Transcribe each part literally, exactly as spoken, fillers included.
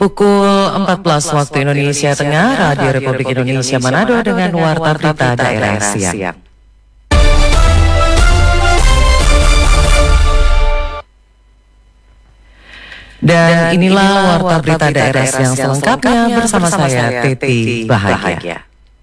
Pukul empat belas waktu Indonesia Tengah, Radio Republik Indonesia Manado dengan Warta Berita Daerah Siang. Dan inilah Warta Berita Daerah Siang selengkapnya bersama saya, Teti Bahagia.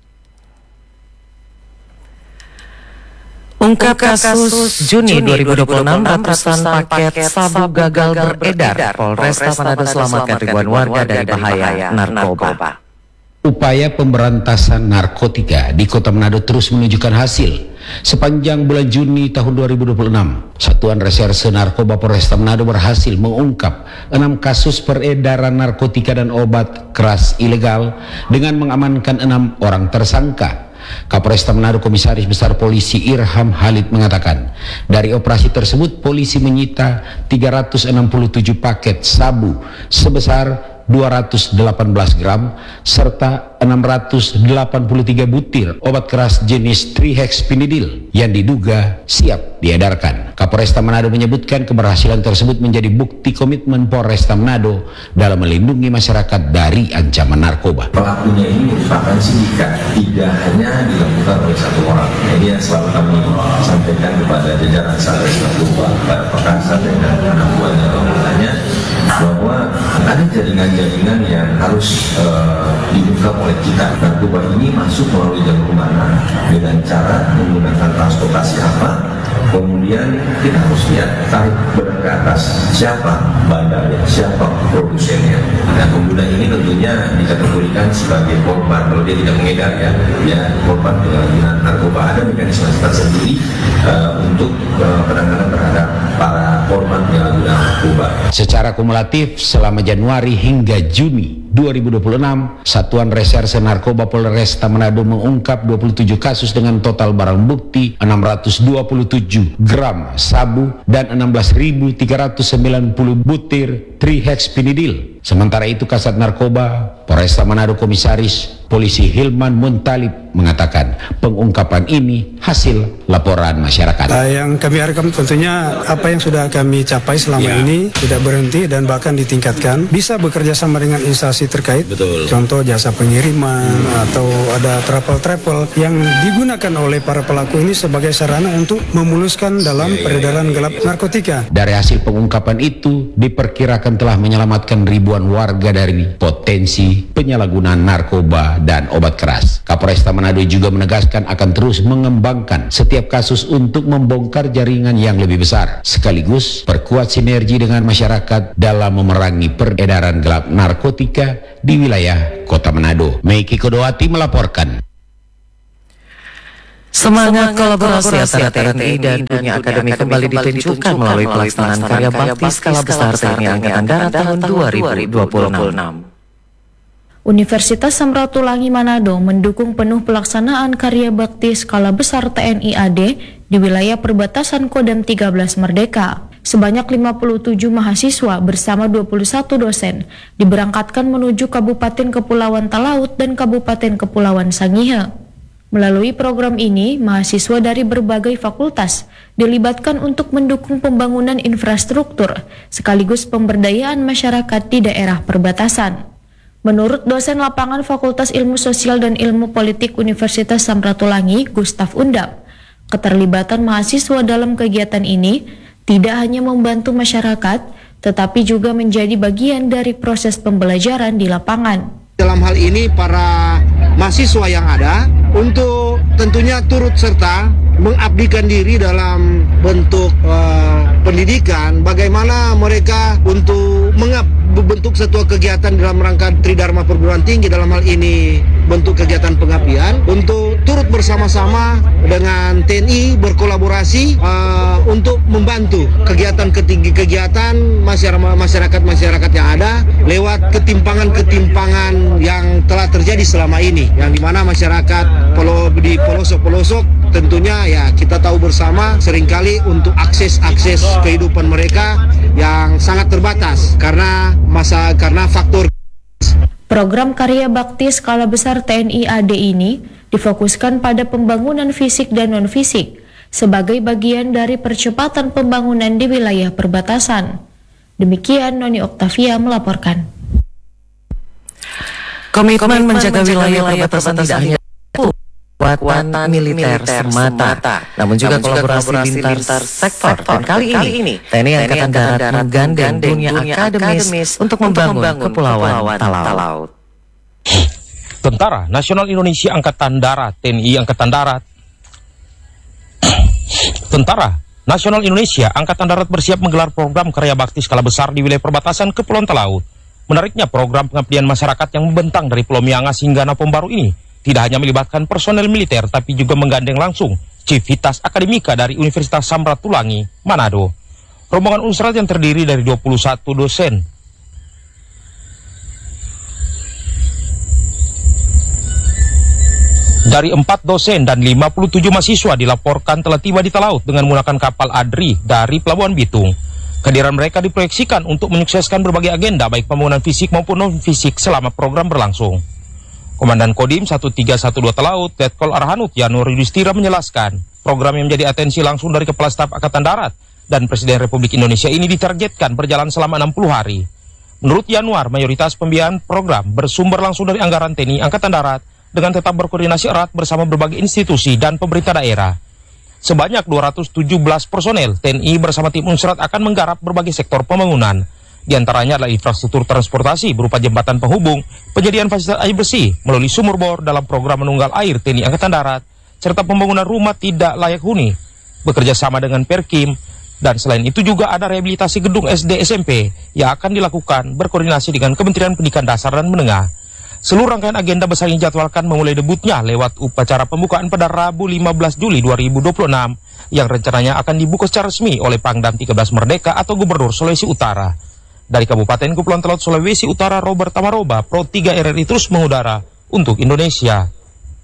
Ungkap kasus Juni dua ribu dua puluh enam, ratusan paket sabu gagal beredar. Polresta Manado selamatkan ribuan warga dari bahaya narkoba. Upaya pemberantasan narkotika di Kota Manado terus menunjukkan hasil. Sepanjang bulan Juni tahun dua ribu dua puluh enam, Satuan Reserse Narkoba Polresta Manado berhasil mengungkap enam kasus peredaran narkotika dan obat keras ilegal dengan mengamankan enam orang tersangka. Kapolresta Manado Komisaris Besar Polisi Irham Halid mengatakan, dari operasi tersebut polisi menyita tiga ratus enam puluh tujuh paket sabu sebesar dua ratus delapan belas gram serta enam ratus delapan puluh tiga butir obat keras jenis trihexpinidil yang diduga siap diedarkan. Kapolresta Manado menyebutkan keberhasilan tersebut menjadi bukti komitmen Polresta Manado dalam melindungi masyarakat dari ancaman narkoba. Pelakunya ini merupakan sindikat, tidak hanya dilakukan oleh satu orang. Ini yang selalu kami sampaikan kepada jajaran Satgas Narkoba, para Perkasa dan anak buahnya anggotanya, bahwa ada jaringan-jaringan yang harus uh, diungkap oleh kita. Narkoba ini masuk melalui jalur mana, dengan cara menggunakan transportasi apa, kemudian kita harus lihat tarik benang ke atas siapa bandarnya, siapa produsennya. Nah, pengguna ini tentunya dikategorikan sebagai korban kalau dia tidak mengedar ya, ya korban penyalahgunaan narkoba. Ada mekanisme tersendiri uh, untuk uh, penanganan terhadap para korban penyalahgunaan narkoba. Secara kumulatif selama Januari hingga Juni dua ribu dua puluh enam, Satuan Reserse Narkoba Polresta Manado mengungkap dua puluh tujuh kasus dengan total barang bukti enam ratus dua puluh tujuh gram sabu dan enam belas ribu tiga ratus sembilan puluh butir trihexpinidil. Sementara itu Kasat Narkoba Polresta Manado Komisaris Polisi Hilman Muntalib mengatakan pengungkapan ini hasil laporan masyarakat. Uh, yang kami harapkan tentunya apa yang sudah kami capai selama ya. ini tidak berhenti dan bahkan ditingkatkan. Bisa bekerja sama dengan instansi terkait. Betul. Contoh jasa pengiriman hmm. atau ada travel-travel yang digunakan oleh para pelaku ini sebagai sarana untuk memuluskan dalam peredaran gelap narkotika. Dari hasil pengungkapan itu diperkirakan telah menyelamatkan ribuan warga dari potensi penyalahgunaan narkoba dan obat keras. Kapolresta Manado juga menegaskan akan terus mengembangkan setiap kasus untuk membongkar jaringan yang lebih besar, sekaligus perkuat sinergi dengan masyarakat dalam memerangi peredaran gelap narkotika di wilayah Kota Manado. Meiki Kodowati melaporkan. Semangat kolaborasi antara T N I dan dunia akademik kembali ditunjukkan melalui pelaksanaan karya bakti skala besar T N I Angkatan Darat tahun dua ribu dua puluh enam. Universitas Samratulangi Manado mendukung penuh pelaksanaan karya bakti skala besar T N I A D di wilayah perbatasan Kodam tiga belas Merdeka. Sebanyak lima puluh tujuh mahasiswa bersama dua puluh satu dosen diberangkatkan menuju Kabupaten Kepulauan Talaut dan Kabupaten Kepulauan Sangihe. Melalui program ini, mahasiswa dari berbagai fakultas dilibatkan untuk mendukung pembangunan infrastruktur sekaligus pemberdayaan masyarakat di daerah perbatasan. Menurut dosen lapangan Fakultas Ilmu Sosial dan Ilmu Politik Universitas Samratulangi, Gustaf Undap, keterlibatan mahasiswa dalam kegiatan ini tidak hanya membantu masyarakat, tetapi juga menjadi bagian dari proses pembelajaran di lapangan. Dalam hal ini para mahasiswa yang ada untuk tentunya turut serta mengabdikan diri dalam bentuk uh, pendidikan, bagaimana mereka untuk mengab bentuk satu kegiatan dalam rangka Tridharma Perguruan Tinggi, dalam hal ini bentuk kegiatan pengabdian, untuk turut bersama-sama dengan T N I berkolaborasi uh, untuk membantu kegiatan-kegiatan masyarakat-masyarakat yang ada lewat ketimpangan-ketimpangan yang telah terjadi selama ini, yang dimana masyarakat di pelosok-pelosok tentunya ya kita tahu bersama seringkali untuk akses-akses kehidupan mereka yang sangat terbatas karena masa karena faktor. Program karya bakti skala besar T N I A D ini difokuskan pada pembangunan fisik dan non-fisik sebagai bagian dari percepatan pembangunan di wilayah perbatasan. Demikian Noni Oktavia melaporkan. Komitmen menjaga wilayah perbatasan tidak hanya kekuatan militer semata, namun juga kolaborasi lintas sektor. Dan kali ini, T N I Angkatan Darat menggandeng dunia akademis untuk membangun Kepulauan Talaut. Tentara Nasional Indonesia Angkatan Darat T N I Angkatan Darat Tentara Nasional Indonesia Angkatan Darat bersiap menggelar program karya bakti skala besar di wilayah perbatasan Kepulauan Talaut. Menariknya, program pengabdian masyarakat yang membentang dari Pulau Miangas hingga Napom Baru ini tidak hanya melibatkan personel militer, tapi juga menggandeng langsung Civitas Akademika dari Universitas Samratulangi, Manado. Rombongan Unsrat yang terdiri dari dua puluh satu dosen dari empat dosen dan lima puluh tujuh mahasiswa dilaporkan telah tiba di Talaut dengan menggunakan kapal ADRI dari Pelabuhan Bitung. Kehadiran mereka diproyeksikan untuk menyukseskan berbagai agenda baik pembangunan fisik maupun non-fisik selama program berlangsung. Komandan Kodim satu tiga satu dua Talaut, Letkol Arhanut Yanur Yudhistira menjelaskan, program yang menjadi atensi langsung dari Kepala Staf Angkatan Darat dan Presiden Republik Indonesia ini ditargetkan berjalan selama enam puluh hari. Menurut Yanuar, mayoritas pembiayaan program bersumber langsung dari anggaran T N I Angkatan Darat dengan tetap berkoordinasi erat bersama berbagai institusi dan pemerintah daerah. Sebanyak dua ratus tujuh belas personel T N I bersama tim Unsrat akan menggarap berbagai sektor pembangunan. Di antaranya adalah infrastruktur transportasi berupa jembatan penghubung, penyediaan fasilitas air bersih melalui sumur bor dalam program menunggal air T N I Angkatan Darat, serta pembangunan rumah tidak layak huni, bekerja sama dengan Perkim, dan selain itu juga ada rehabilitasi gedung S D S M P yang akan dilakukan berkoordinasi dengan Kementerian Pendidikan Dasar dan Menengah. Seluruh rangkaian agenda besar ini dijadwalkan memulai debutnya lewat upacara pembukaan pada Rabu lima belas Juli dua ribu dua puluh enam yang rencananya akan dibuka secara resmi oleh Pangdam tiga belas Merdeka atau Gubernur Sulawesi Utara. Dari Kabupaten Kepulauan Talaut, Sulawesi Utara, Robert Tamaroba, Pro tiga R R I terus mengudara untuk Indonesia.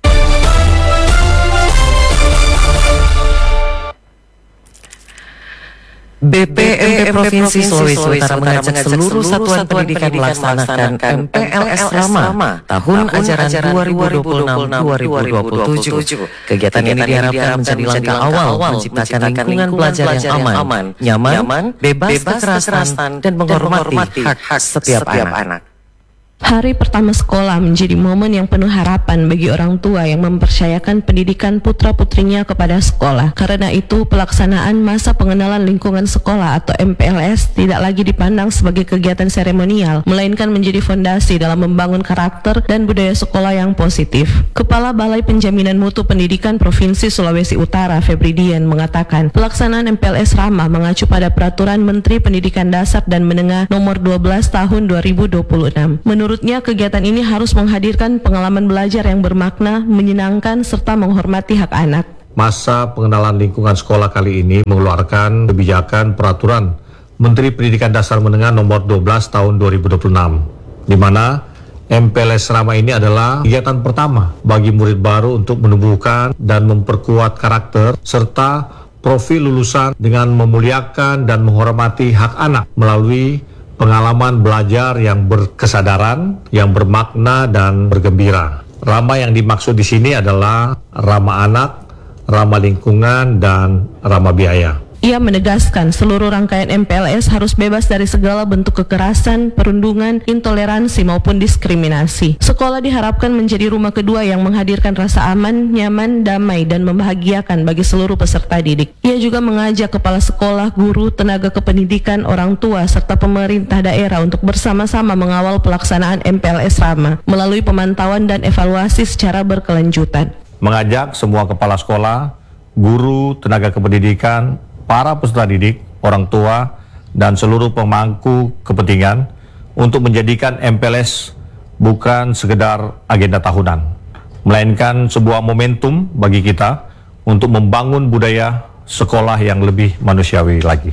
B P M P Provinsi Sulawesi Utara mengajak seluruh satuan pendidikan melaksanakan M P L S Rama tahun ajaran dua ribu dua puluh enam dua ribu dua puluh tujuh. Kegiatan ini diharapkan menjadi langkah awal menciptakan lingkungan belajar yang aman, nyaman, bebas kekerasan, dan menghormati hak-hak setiap anak. Hari pertama sekolah menjadi momen yang penuh harapan bagi orang tua yang mempercayakan pendidikan putra-putrinya kepada sekolah. Karena itu, pelaksanaan masa pengenalan lingkungan sekolah atau M P L S tidak lagi dipandang sebagai kegiatan seremonial, melainkan menjadi fondasi dalam membangun karakter dan budaya sekolah yang positif. Kepala Balai Penjaminan Mutu Pendidikan Provinsi Sulawesi Utara, Febri Dian, mengatakan, pelaksanaan M P L S Rama mengacu pada Peraturan Menteri Pendidikan Dasar dan Menengah Nomor dua belas Tahun dua ribu dua puluh enam. Menurutnya, kegiatan ini harus menghadirkan pengalaman belajar yang bermakna, menyenangkan, serta menghormati hak anak. Masa pengenalan lingkungan sekolah kali ini mengeluarkan kebijakan Peraturan Menteri Pendidikan Dasar Menengah Nomor dua belas Tahun dua ribu dua puluh enam, di mana M P L S Rama ini adalah kegiatan pertama bagi murid baru untuk menumbuhkan dan memperkuat karakter serta profil lulusan dengan memuliakan dan menghormati hak anak melalui pengalaman belajar yang berkesadaran, yang bermakna dan bergembira. Rama yang dimaksud di sini adalah ramah anak, ramah lingkungan, dan ramah biaya. Ia menegaskan seluruh rangkaian M P L S harus bebas dari segala bentuk kekerasan, perundungan, intoleransi maupun diskriminasi. Sekolah diharapkan menjadi rumah kedua yang menghadirkan rasa aman, nyaman, damai, dan membahagiakan bagi seluruh peserta didik. Ia juga mengajak kepala sekolah, guru, tenaga kependidikan, orang tua, serta pemerintah daerah untuk bersama-sama mengawal pelaksanaan M P L S Rama melalui pemantauan dan evaluasi secara berkelanjutan. Mengajak semua kepala sekolah, guru, tenaga kependidikan, para peserta didik, orang tua, dan seluruh pemangku kepentingan untuk menjadikan M P L S bukan sekedar agenda tahunan, melainkan sebuah momentum bagi kita untuk membangun budaya sekolah yang lebih manusiawi lagi.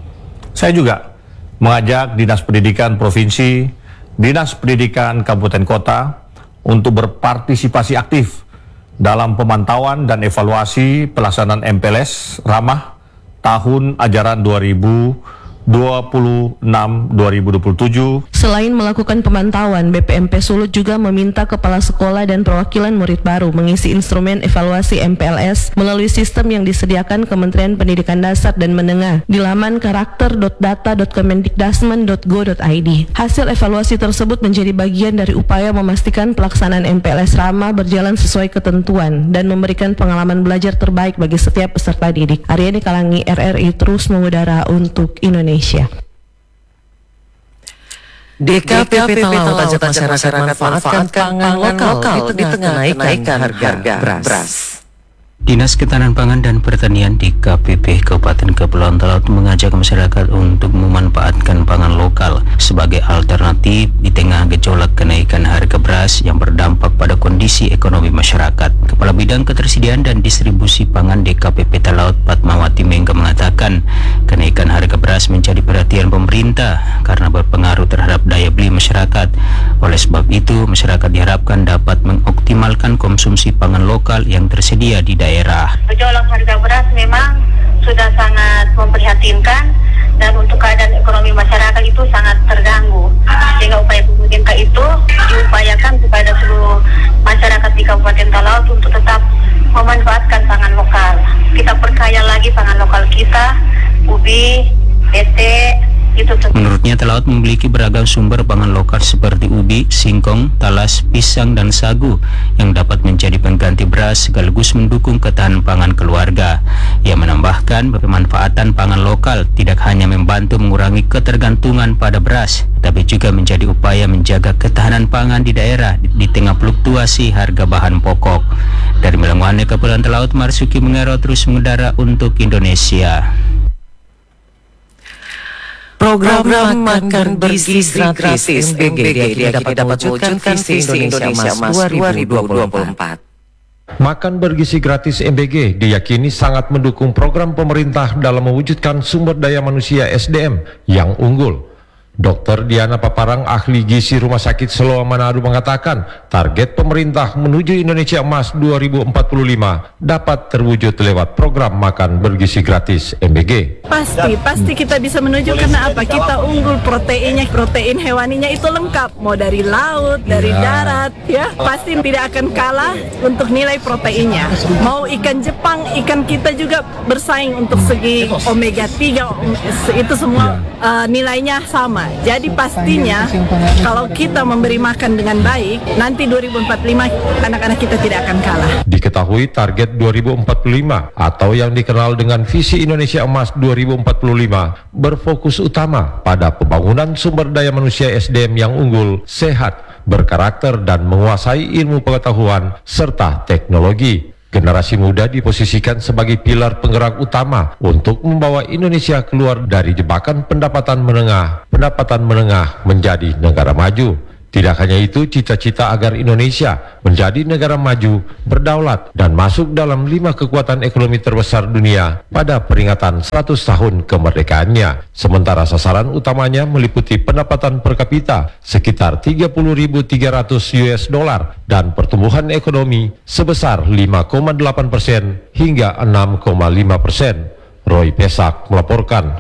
Saya juga mengajak Dinas Pendidikan Provinsi, Dinas Pendidikan Kabupaten Kota untuk berpartisipasi aktif dalam pemantauan dan evaluasi pelaksanaan M P L S Ramah tahun ajaran dua ribu dua puluh enam dua ribu dua puluh tujuh. Selain melakukan pemantauan, B P M P Sulut juga meminta kepala sekolah dan perwakilan murid baru mengisi instrumen evaluasi M P L S melalui sistem yang disediakan Kementerian Pendidikan Dasar dan Menengah di laman karakter dot data dot kemendikdasmen dot go dot i d. Hasil evaluasi tersebut menjadi bagian dari upaya memastikan pelaksanaan M P L S Rama berjalan sesuai ketentuan dan memberikan pengalaman belajar terbaik bagi setiap peserta didik. Aryani Kalangi, R R I terus mengudara untuk Indonesia. D K P P Talaut ajak masyarakat manfaatkan pangan lokal di tengah kenaikan harga beras. Dinas Ketahanan Pangan dan Pertanian D K P P Kabupaten Kepulauan Talaut mengajak masyarakat untuk memanfaatkan pangan lokal sebagai alternatif di tengah gejolak kenaikan harga beras yang berdampak pada kondisi ekonomi masyarakat. Kepala Bidang Ketersediaan dan Distribusi Pangan D K P P Talaut Fatmawati Mengga mengatakan kenaikan harga beras menjadi perhatian pemerintah karena berpengaruh terhadap daya beli masyarakat. Oleh sebab itu, masyarakat diharapkan dapat mengoptimalkan konsumsi pangan lokal yang tersedia di daerah. Gejolak harga beras memang sudah sangat memprihatinkan dan untuk keadaan ekonomi masyarakat itu sangat terganggu. Sehingga upaya pemerintah itu diupayakan kepada seluruh masyarakat di Kabupaten Talaut untuk tetap memanfaatkan pangan lokal. Kita perkaya lagi pangan lokal kita, ubi, bete, itu tentu. Menurutnya Talaut memiliki beragam sumber pangan lokal seperti ubi, singkong, talas, pisang, dan sagu yang dapat menjadi pengganti beras sekaligus mendukung ketahanan pangan keluarga. Ia menambahkan pemanfaatan pangan lokal tidak hanya membantu mengurangi ketergantungan pada beras, tapi juga menjadi upaya menjaga ketahanan pangan di daerah di, di tengah fluktuasi harga bahan pokok. Dari Melangwane, Kepulauan Talaut, Marsuki Mengero terus mengudara untuk Indonesia. Program makan bergizi gratis M B G dapat mewujudkan visi Indonesia Emas dua ribu dua puluh empat. Makan bergizi gratis M B G diyakini sangat mendukung program pemerintah dalam mewujudkan sumber daya manusia S D M yang unggul. Dokter Diana Paparang, ahli gizi Rumah Sakit Seloa Manado mengatakan target pemerintah menuju Indonesia Emas dua ribu empat puluh lima dapat terwujud lewat program makan bergizi gratis M B G. Pasti, pasti kita bisa menuju karena apa? Kita unggul proteinnya, protein hewaninya itu lengkap, mau dari laut, dari darat, ya pasti tidak akan kalah untuk nilai proteinnya. Mau ikan Jepang, ikan kita juga bersaing untuk segi omega tiga, itu semua uh, nilainya sama. Jadi pastinya kalau kita memberi makan dengan baik, nanti dua ribu empat puluh lima anak-anak kita tidak akan kalah. Diketahui target dua ribu empat puluh lima atau yang dikenal dengan visi Indonesia Emas dua ribu empat puluh lima berfokus utama pada pembangunan sumber daya manusia S D M yang unggul, sehat, berkarakter dan menguasai ilmu pengetahuan serta teknologi. Generasi muda diposisikan sebagai pilar penggerak utama untuk membawa Indonesia keluar dari jebakan pendapatan menengah, pendapatan menengah menjadi negara maju. Tidak hanya itu, cita-cita agar Indonesia menjadi negara maju, berdaulat, dan masuk dalam lima kekuatan ekonomi terbesar dunia pada peringatan seratus tahun kemerdekaannya. Sementara sasaran utamanya meliputi pendapatan per kapita sekitar tiga puluh ribu tiga ratus U S dollar dan pertumbuhan ekonomi sebesar lima koma delapan persen hingga enam koma lima persen. Roy Pesak melaporkan.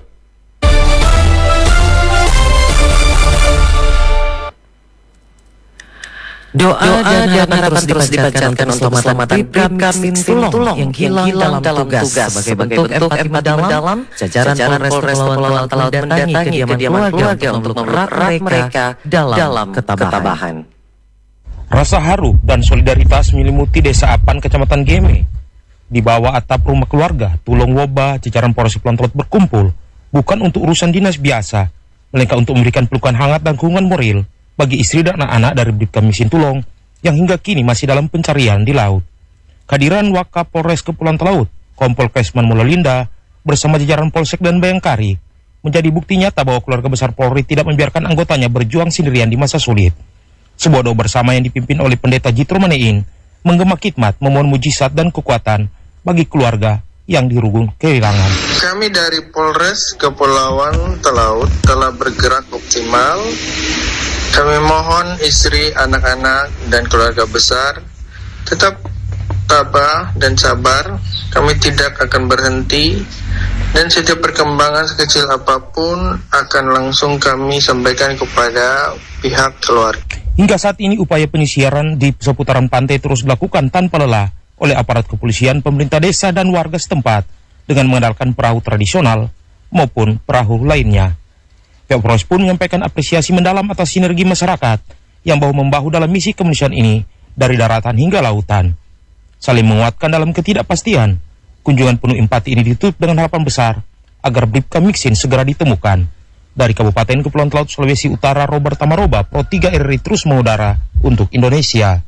Doa, Doa dan harapan terus dipanjatkan untuk keselamatan Bribka Min Tulong yang hilang dalam tugas. Sebagai bentuk empati mendalam, jajaran Polres Kepulauan Talaut mendatangi kediaman keluarga untuk memerak mereka dalam ketabahan. Rasa haru dan solidaritas menyelimuti Desa Apan, Kecamatan Geme. Di bawah atap rumah keluarga Tulong Woba, jajaran Polres Kepulauan Talaut berkumpul bukan untuk urusan dinas biasa, melainkan untuk memberikan pelukan hangat dan dukungan moral bagi istri dan anak-anak dari Bribka Min Tulong yang hingga kini masih dalam pencarian di laut. Kehadiran Wakapolres Kepulauan Talaut, Kompol Kesman Mulalinda, bersama jajaran Polsek dan Bayangkari menjadi bukti nyata bahwa keluarga besar Polri tidak membiarkan anggotanya berjuang sendirian di masa sulit. Sebuah doa bersama yang dipimpin oleh Pendeta Jitro Manein menggema khidmat memohon mujizat dan kekuatan bagi keluarga yang dirugung kehilangan. Kami dari Polres Kepulauan Talaut telah bergerak optimal. Kami mohon istri, anak-anak, dan keluarga besar tetap tabah dan sabar. Kami tidak akan berhenti Dan setiap perkembangan sekecil apapun akan langsung kami sampaikan kepada pihak keluarga. Hingga saat ini upaya penyisiran di seputaran pantai terus dilakukan tanpa lelah oleh aparat kepolisian, pemerintah desa dan warga setempat dengan mengandalkan perahu tradisional maupun perahu lainnya. Pihak Polres pun menyampaikan apresiasi mendalam atas sinergi masyarakat yang bahu-membahu dalam misi kemanusiaan ini dari daratan hingga lautan. Saling menguatkan dalam ketidakpastian, kunjungan penuh empati ini ditutup dengan harapan besar agar Bribka Mixin segera ditemukan. Dari Kabupaten Kepulauan Talaut Sulawesi Utara, Robert Tamaroba, Pro tiga R R I terus mengudara untuk Indonesia.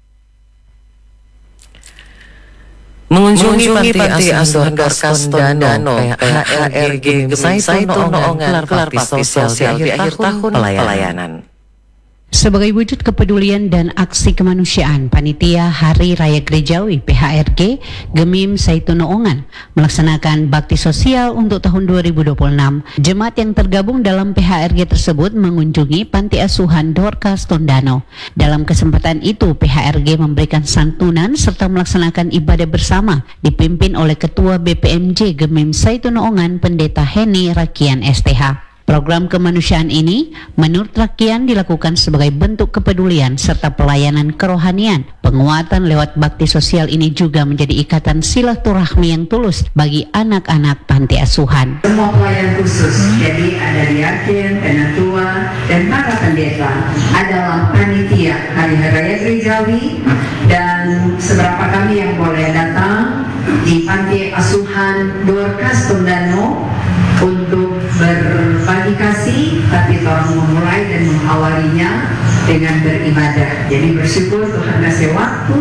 Mengunjungi panti asuhan Dorcas Tondano, P H R G Saitono Ongan, gelar bakti sosial di akhir tahun pelayanan. Sebagai wujud kepedulian dan aksi kemanusiaan, Panitia Hari Raya Gerejawi P H R G Gemim Saitono Ongan melaksanakan bakti sosial untuk tahun dua ribu dua puluh enam. Jemaat yang tergabung dalam P H R G tersebut mengunjungi panti asuhan Dorcas Tondano. Dalam kesempatan itu, P H R G memberikan santunan serta melaksanakan ibadah bersama dipimpin oleh Ketua B P M J Gemim Saitono Ongan, Pendeta Heni Rakian S T H. Program kemanusiaan ini menurut Rakian dilakukan sebagai bentuk kepedulian serta pelayanan kerohanian. Penguatan lewat bakti sosial ini juga menjadi ikatan silaturahmi yang tulus bagi anak-anak panti asuhan. Semua pelayan khusus, jadi ada Rakian, penatua, dan para pendeta adalah panitia Hari Raya Gerejawi, dan seberapa kami yang boleh datang di panti asuhan Dorcas Tondano untuk berbagi kasih, tapi tolong memulai dan mengawalinya dengan beribadah. Jadi bersyukur Tuhan kasih waktu